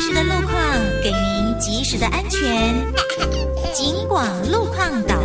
时的路况，给您及时的安全。警广路况导